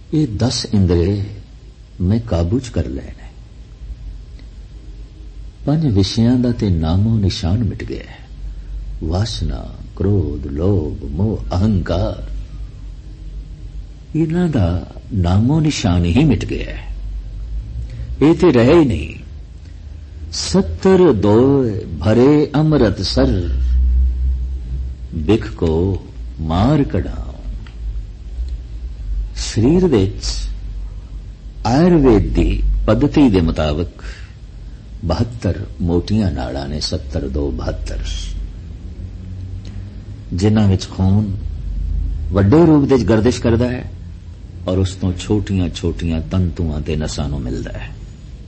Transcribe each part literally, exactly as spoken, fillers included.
ये दस इंद्रे मैं काबू च कर लए ने। पंज विषयां दा ते नामो निशान मिट गया है। वासना, क्रोध, लोभ, मोह, अहंकार, इन्हां दा नामो निशान ही मिट गया है। ये ते रहे ही नहीं। सत्तर दो भरे अमृत सर, बिख को मार कढाओ। शरीर विच आयुर्वेद की पद्धति के मुताबिक बहत्तर मोटियां नाड़ां ने, सत्तर दो बहत्तर, जिन्हां विच खून वड्डे रूप विच गर्दिश करदा है और उस तो छोटियां छोटियां तंतुआं ते नसां नूं मिलदा है।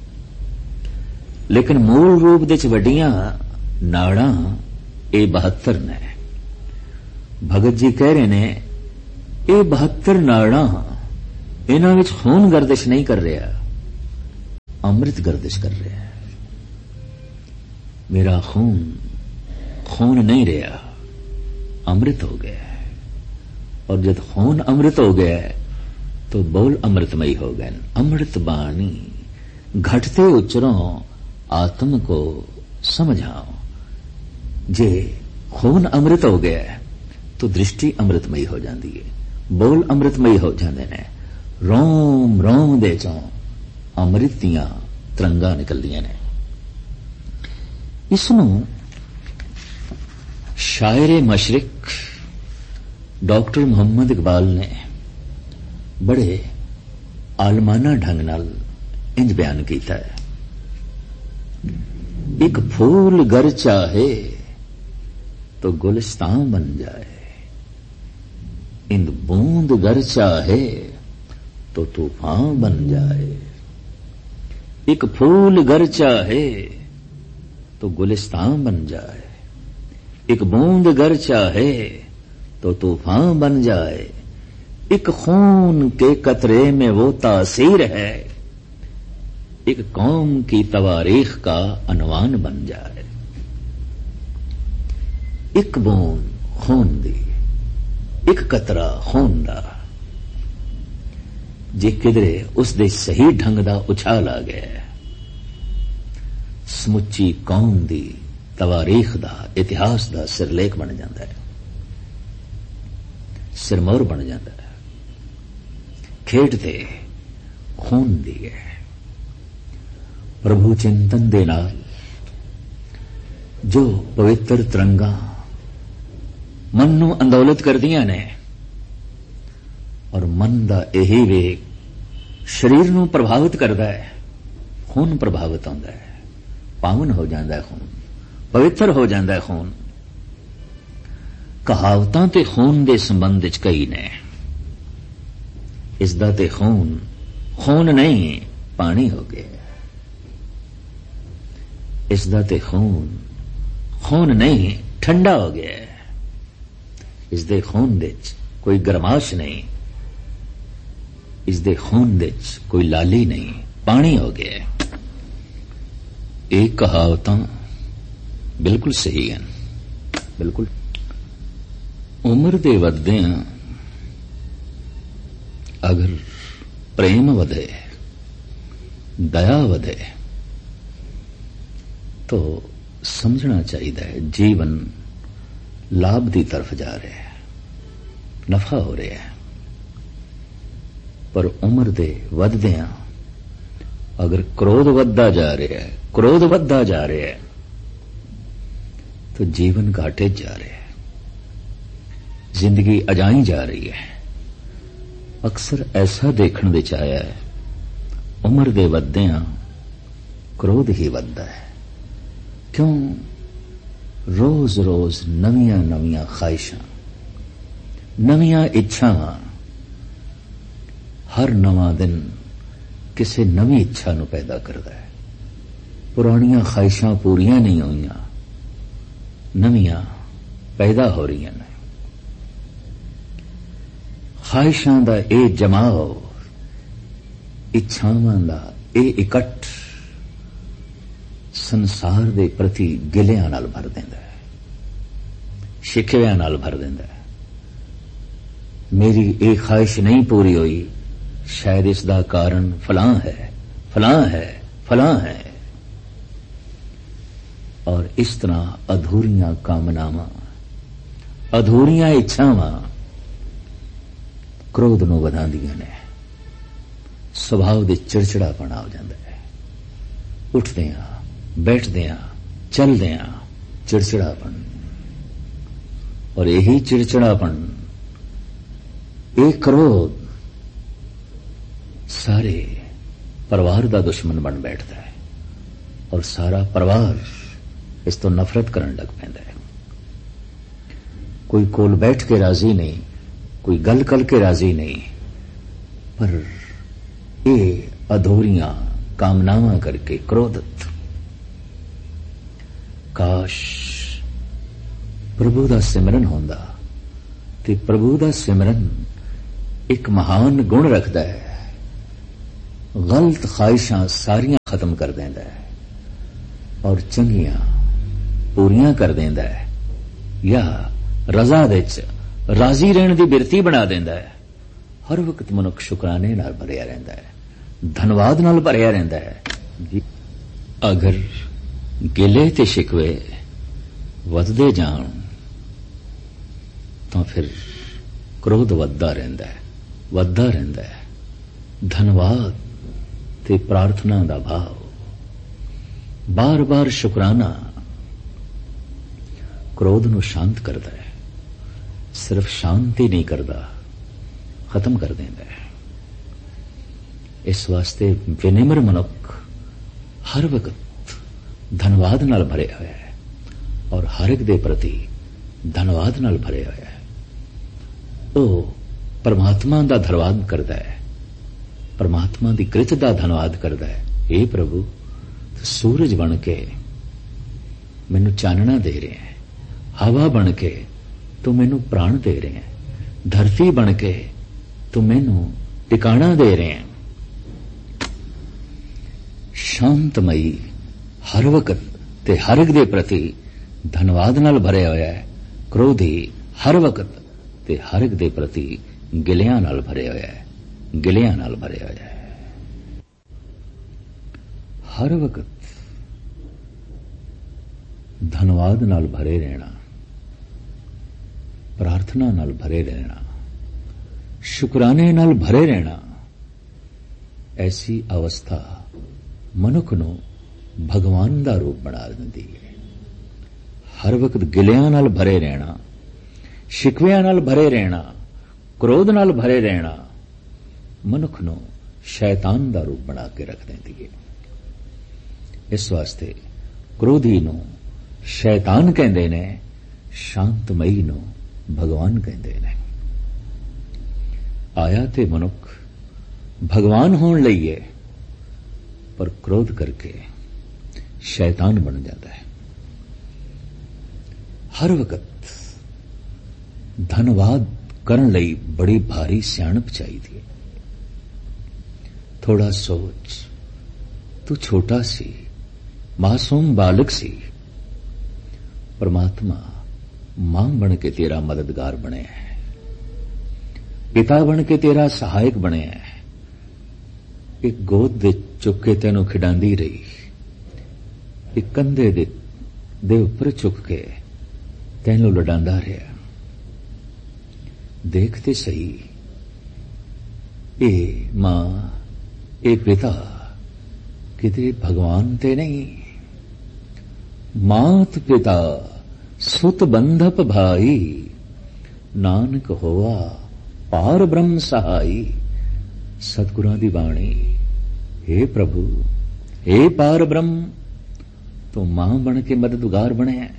लेकिन मूल रूप विच वड्डियां नाड़ां ये बहत्तर ने। भगत जी कह रहे ने ये बहत्तर नाड़ां, इन्हां विच खून गर्दिश नहीं कर रहा, अमृत गर्दिश कर रहा है। मेरा खून खून नहीं रहा, अमृत हो गया है। और जब खून अमृत हो गया है तो बोल अमृतमयी हो गए। अमृत बाणी घटते उच्चरों आत्म को समझाओ। जे खून अमृत हो गया है तो दृष्टि अमृतमयी हो जाती है, बोल अमृतमयी हो जाते हैं। रोम रोम दे चों अमृत दियां तरंगां निकलदियां ने। इसनूं शायरे मशरिक डॉक्टर मोहम्मद इकबाल ने बड़े आलमाना ढंग नाल इंज बयान किया है। एक फूल गर चाहे तो गुलिस्तान बन जाए, इंद बूंद गर चाहे तो तूफान बन जाए। एक फूल गर चाहे तो गुलिस्तान बन जाए, एक बूंद गर चाहे तो तूफान बन जाए। एक खून के कतरे में वो तासीर है, एक कौम की तवारीख का अनवान बन जाए। एक बूंद खून दी, एक कतरा खून दा, जे किधरे उस दे सही ढंग दा उछाल आ गया, समुची कौम दी तवारीख दा, इतिहास दा सिरलेख बन जाता है, सिरमौर बन जाता है। खेड ते खून दी है। प्रभु चिंतन दे नाल जो पवित्र तरंगा मन नूं अंदौलत करदियां ने और मन दा यही वेग शरीर नूं प्रभावित करदा है। खून प्रभावित होंदा है, पावन हो जाता है खून, पवित्र हो जाता है खून। कहावतां ते खून दे संबंध विच कई ने। इसदा ते खून खून नहीं पानी हो गया। इसदा ते खून खून नहीं ठंडा हो गया है। इस दे खून विच कोई गरमाश नहीं, इस दे खून विच कोई लाली नहीं, पानी हो गया है। एक कहावतां बिल्कुल सही है, बिल्कुल। उम्र दे वधदियां अगर प्रेम वधे, दया वधे तो समझना चाहिए जीवन लाभ की तरफ जा रहा है, नफा हो रहा है। पर उम्र दे वधदियां अगर क्रोध वधदा जा रहा है, क्रोध वधदा जा रहा है तो जीवन घाटे जा रहा है, जिंदगी अजाई जा रही है। अक्सर ऐसा देखने विच आया है, उम्र दे वधदियां क्रोध ही वधदा है। क्यों? रोज रोज नवियां नवियां ख्वाहिशां, नवियां इच्छावां, हर नवा दिन किसी नवी इच्छा नूं पैदा करता है। पुरानियां ख्वाहिशां पूरियां नहीं होईयां, नवियां पैदा हो रही हैं। ख्वाहिशां दा ये जमाओ, इच्छावां दा ये इकट्ठ संसार दे प्रति गिलियां नाल भर देंदा है, शिकवियां नाल भर देंदा है। मेरी ये ख्वाहिश नहीं पूरी हुई, शायद इसका कारण फलां है, फलां है, फलां है। और इस तरह अधूरियां कामनावां, अधूरियां इच्छावां क्रोध नूं वधांदियां ने। सुभाव दे चिड़चिड़ापन आ जांदा है। उठदियां, बैठदियां, चलदियां चिड़चिड़ापन। और यही चिड़चिड़ापन, एक क्रोध सारे परिवार का दुश्मन बन बैठता है और सारा परिवार इस तो नफरत करन लग पैंदा है। कोई कोल बैठ के राजी नहीं, कोई गल कल के राजी नहीं, पर ये अधूरियां कामनावां करके क्रोधित। काश प्रभु दा सिमरन होंदा ते प्रभु दा सिमरन एक महान गुण रखता है। गलत ख्वाहिशां सारियां खत्म कर देंदा है और चंगियां पूरियां कर देंदा है, या रजा विच राजी रहने की बिरती बना देंदा है। हर वक्त मनुख शुकराने नाल भरिया रहंदा है, धनवाद नाल भरिया रहंदा है। अगर गिले ते शिकवे वधदे जाण तो फिर क्रोध वधदा रहिंदा है, वधदा रहिंदा है। धनवाद ते प्रार्थना दा भाव, बार बार शुकराना क्रोध नूं शांत करदा है। सिर्फ शांति नहीं करदा, खत्म कर देंदा है। इस वास्ते विनिम्र मनुख हर वक्त धनवाद नाल भरिया होया है और हर एक दे प्रति धनवाद नाल भरिया होया है। वो परमात्मा दा धनवाद करदा है, परमात्मा दी कृत दा धनवाद करदा है। हे प्रभु, सूरज बन के मैनू चानना दे रहे हैं, हवा बन के तू मैनू प्राण दे रहे हैं, धरती बन के तू मैनू टिकाणा दे रहे हैं। शांतमयी हर वक्त ते हर एक दे प्रति धनवाद नाल भरिया होया है। क्रोधी हर वक्त ते हर एक दे प्रति गिलियां नाल भरिया होया है, गिलियां नाल भरिया होया है। हर वक्त धनवाद नाल भरे रहना, प्रार्थना नाल भरे रहना, शुकराने नाल भरे रहना, ऐसी अवस्था मनुख नूं भगवान दा रूप बना दिंदी है। हर वक्त गिलियां नाल भरे रहना, शिकवियां नाल भरे रहना, क्रोध नाल भरे रहना मनुख नूं शैतान दा रूप बना के रख देंदी है। इस वास्ते क्रोधी नूं शैतान कहंदे ने, शांतमई नूं भगवान कहंदे ने। आया ते मनुख भगवान होण लई है, पर क्रोध करके शैतान बन जाता है। हर वक्त धनवाद करन लई बड़ी भारी सियाणप चाहिए। थोड़ा सोच, तू छोटा सी मासूम बालक सी, परमात्मा मां बन के तेरा मददगार बने है, पिता बन के तेरा सहायक बने है। एक गोद दे चुक के तेनों खिडांदी रही, एक कंधे दे दे उपर चुक के तेनों लडांदा रहा। देखते सही, ए मां, ए पिता किते भगवान ते नहीं। मात पिता सुत बंधप भाई, नानक होवा पार ब्रह्म सहाई। सतगुरां दी बाणी, हे प्रभु, हे पार ब्रह्म, तू मां बन के मददगार बने है,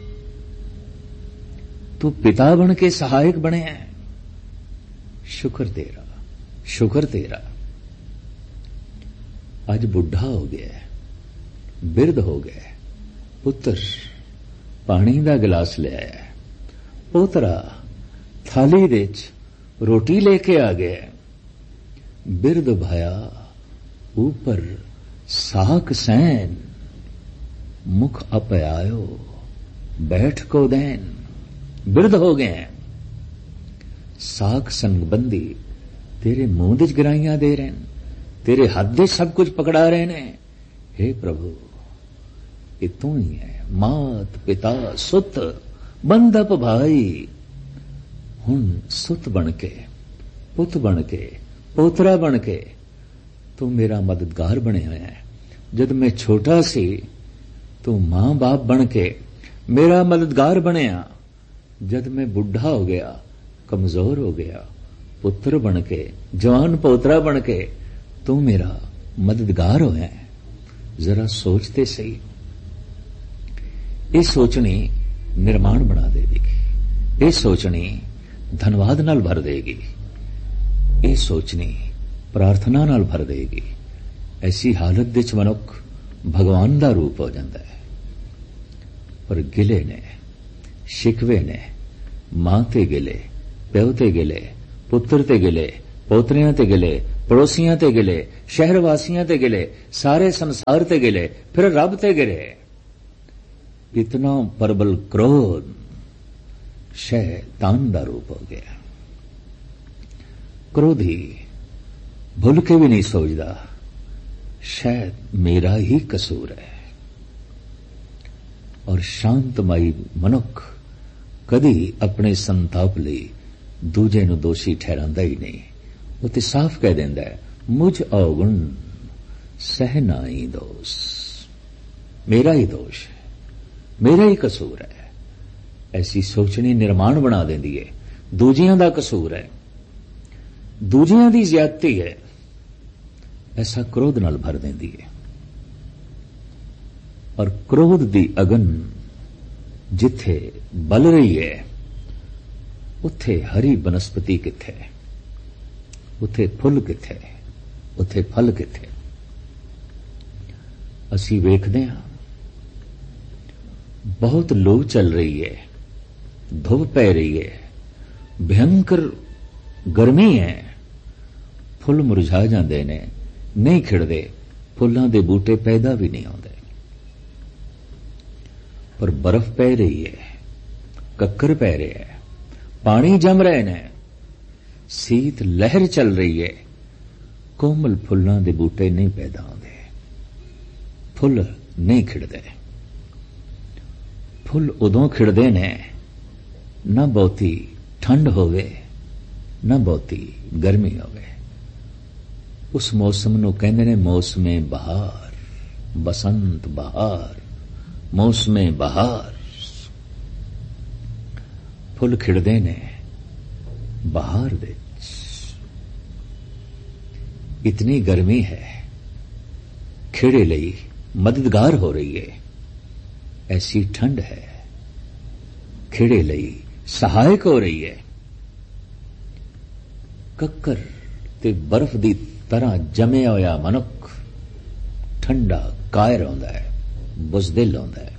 तू पिता बन के सहायक बने है। शुक्र तेरा, शुक्र तेरा। आज बुढ़ा हो गया, बिरध हो गया, पुत्र पानी का गिलास ले आया, पोतरा थाली विच रोटी लेके आ गया। बिरध भाया ऊपर साक सैन, मुख अपयायो बैठ को दैन। बिरध हो गए, साक संगबंदी तेरे मुंह च गराइयां दे रहे हैं, तेरे हाथ दे सब कुछ पकड़ा रहे ने। हे प्रभु, ये तू ही है, मात पिता सुत बंधप भाई। हुण सुत बन के, पुत बन के, पोतरा बन के तू मेरा मददगार बने हुए है। जद मैं छोटा सी तू मां बाप बन के मेरा मददगार बनया। जद मैं बुढ़ा हो गया, कमजोर हो गया, पुत्र बन के, जवान पोतरा बन के तू मेरा मददगार होया है। जरा सोचते सही, ये सोचनी निर्माण बना देगी, ये सोचनी धनवाद नाल भर देगी, ये सोचनी प्रार्थना नाल भर देगी। ऐसी हालत विच मनुख भगवान दा रूप हो जाता है। पर गिले ने, शिकवे ने, मां ते गिले, प्यो ते गिले, पुत्र ते गिले, पोतरियां ते गिले, पड़ोसियां ते गिले, शहर वासियां ते गिले, सारे संसार ते गिले, फिर रब ते गिले। इतना प्रबल क्रोध शैतान दा रूप हो गया। क्रोधी भूल के भी नहीं सोचता शायद मेरा ही कसूर है। और शांतमई मनुख कदी अपने संताप ਲਈ दूजे ਨੂੰ दोषी ठहरांदा ही नहीं। वो तो साफ कह देंदा है, मुझ अवगुण सहनाई दोष, मेरा ही दोष है, मेरा ही कसूर है। ऐसी सोचनी निर्माण बना देंदी है। दूजियां दा कसूर है, दूजियां दी ज्यादती है, ऐसा क्रोध नाल भर देंदी है। और क्रोध दी अगन जिथे बल रही है, उथे हरी बनस्पति किथे, उथे फुल किथे, उथे फल किथे। असी वेखदे हां बहुत लू चल रही है, धुप पै रही है, भयंकर गर्मी है, फुल मुरझा जाते ने, नहीं खिड़दे, फुलों के बूटे पैदा भी नहीं आते। पर बर्फ पै रही है, कक्कर पै रहे है, पानी जम रहे ने, सीत लहर चल रही है, कोमल फुलों के बूटे नहीं पैदा आते, फुल नहीं खिड़दे। फुल उदों खिड़दे ने न बहुती ठंड होवे न बहुती गर्मी होवे। उस मौसम नूं कहंदे ने मौसमे बहार, बसंत बहार, मौसमे बहार। फुल खिड़दे ने बहार दे। इतनी गर्मी है, खिड़े लई मददगार हो रही है। ऐसी ठंड है, खिड़े लई सहायक हो रही है। कक्कर ते बर्फ दी तरह जमया होया मनुख ठंडा कायर होंदा है, बुज़दिल होंदा है।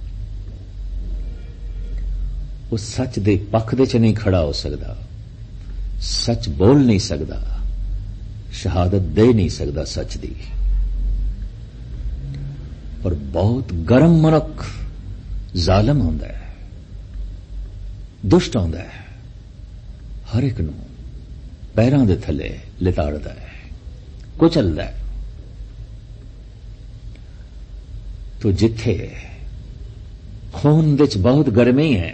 वो सच दे पक्ष दे च नहीं खड़ा हो सकता, सच बोल नहीं सकता, शहादत दे नहीं सकता सच दी। और बहुत गर्म मनुख जालिम होंदा है, दुष्ट होंदा है, हर एक नूं पैरां दे थले लिताड़दा है, कुचलदा है। तो जिथे खून दे च बहुत गर्मी है,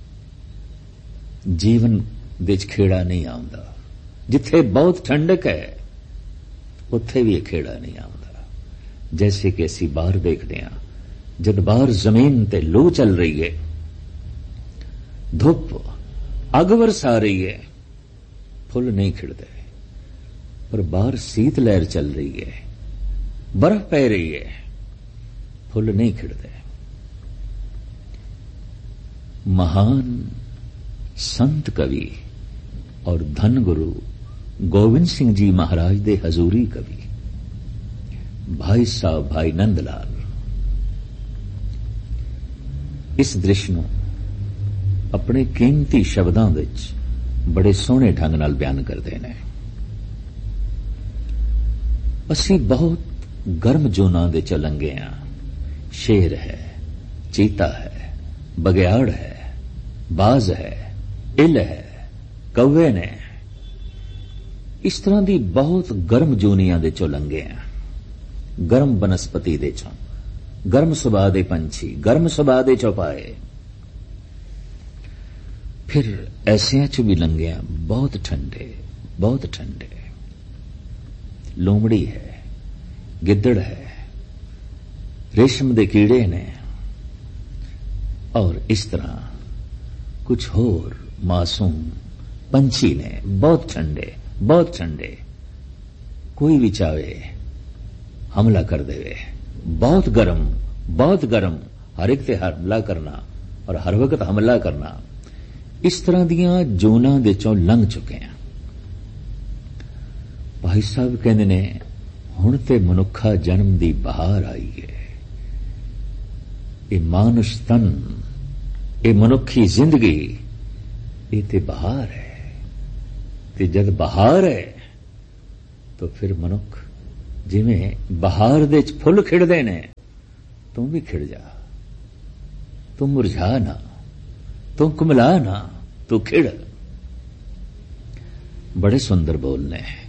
जीवन दे च खेड़ा नहीं आउंदा। जिथे बहुत ठंडक है, उत्थे भी खेड़ा नहीं आउंदा। जैसे कि असी बाहर देखते हैं, जब बाहर जमीन ते लू चल रही है, धुप अग बरसा रही है, फुल नहीं खिड़ते। पर बाहर शीत लहर चल रही है, बर्फ पै रही है, फुल नहीं खिड़ते। महान संत कवि और धन गुरु गोविंद सिंह जी महाराज दे हजूरी कवि भाई साहब भाई नंदलाल इस दृश्य नूं अपने कीमती शब्दां विच बड़े सोहणे ढंग नाल बयान करते हैं। असी बहुत गर्म जोनां दे च लंघे हां। शेर है, चीता है, बगियाड़ है, बाज है, इल है, कौवे ने, इस तरह की बहुत गर्म जोनियां दे चों लंघे आ, गर्म बनस्पति दे चों, गर्म सुभाਅ दे पंछी, गर्म सुभाਅ दे चौपाए। फिर ऐसिया च भी लंघे आ बहुत ठंडे, बहुत ठंडे। लोमड़ी है, गिद्दड़ है, रेशम दे कीड़े ने, और इस तरह कुछ होर मासूम पंछी ने, बहुत ठंडे, बहुत ठंडे। कोई भी चाहे हमला कर देवे, बहुत गर्म, बहुत गर्म, हर एक ते हमला करना और हर वक्त हमला करना। इस तरह दियां जोनां दे चों लंघ चुके हैं। भाई साहब कहंदे ने हुण ते मनुखा जन्म दी बहार आई है। ये मानुष तन, ये मनुखी जिंदगी, ये ते बहार है। ते जद बहार है तो फिर मनुख जिवें बहार दे च फुल खिड़दे ने, तू भी खिड़ जा, तू मुरझा ना, तू कुमला ना, तू खिड़। बड़े सुंदर बोल ने।